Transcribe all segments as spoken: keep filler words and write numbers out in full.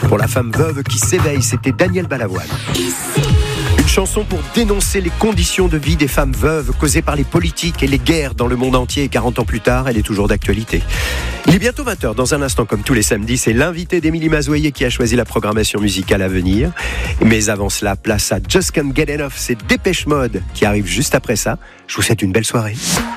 Pour la femme veuve qui s'éveille, c'était Daniel Balavoine. Une chanson pour dénoncer les conditions de vie des femmes veuves causées par les politiques et les guerres dans le monde entier. Et quarante ans plus tard, elle est toujours d'actualité. Il est bientôt vingt heures. Dans un instant, comme tous les samedis, c'est l'invité d'Émilie Mazoyer qui a choisi la programmation musicale à venir. Mais avant cela, place à Just Can't Get Enough. C'est Dépêche Mode qui arrive juste après ça. Je vous souhaite une belle soirée.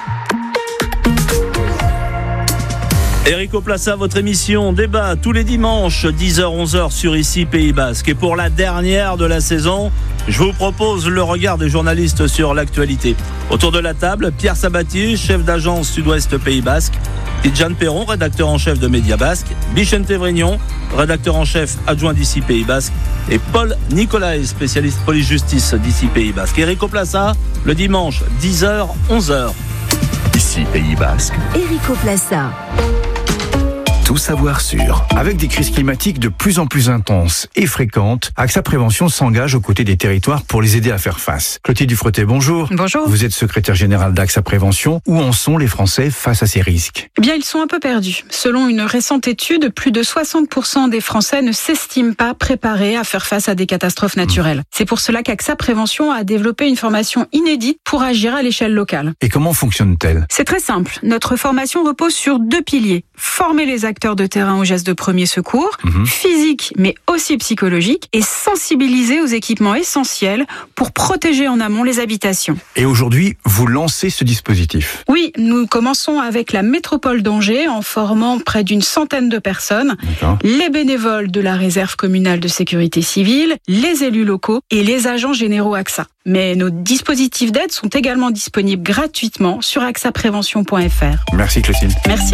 Erico Plaça, votre émission débat tous les dimanches dix heures onze heures sur Ici Pays Basque. Et pour la dernière de la saison, je vous propose le regard des journalistes sur l'actualité. Autour de la table, Pierre Sabatier, chef d'agence Sud-Ouest Pays Basque, Tidjane Perron, rédacteur en chef de Média Basque, Bichente Vrignon, rédacteur en chef adjoint d'Ici Pays Basque, et Paul Nicolai, spécialiste police-justice d'Ici Pays Basque. Erico Plaça, le dimanche dix heures onze heures. Ici Pays Basque. Erico Plaça. Tout savoir sur. Avec des crises climatiques de plus en plus intenses et fréquentes, AXA Prévention s'engage aux côtés des territoires pour les aider à faire face. Clotilde Dufretet, bonjour. Bonjour. Vous êtes secrétaire générale d'AXA Prévention. Où en sont les Français face à ces risques ? Eh bien, ils sont un peu perdus. Selon une récente étude, plus de soixante pour cent des Français ne s'estiment pas préparés à faire face à des catastrophes naturelles. Mmh. C'est pour cela qu'AXA Prévention a développé une formation inédite pour agir à l'échelle locale. Et comment fonctionne-t-elle ? C'est très simple. Notre formation repose sur deux piliers. Former les acteurs de terrain aux gestes de premier secours, mmh. physique mais aussi psychologique, et sensibiliser aux équipements essentiels pour protéger en amont les habitations. Et aujourd'hui, vous lancez ce dispositif ? Oui, nous commençons avec la métropole d'Angers en formant près d'une centaine de personnes, D'accord. les bénévoles de la réserve communale de sécurité civile, les élus locaux et les agents généraux AXA. Mais nos dispositifs d'aide sont également disponibles gratuitement sur axa prévention point f r. Merci Clotilde. Merci.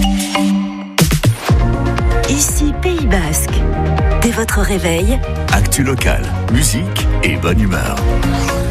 Ici Pays Basque. Dès votre réveil, actu locale, musique et bonne humeur.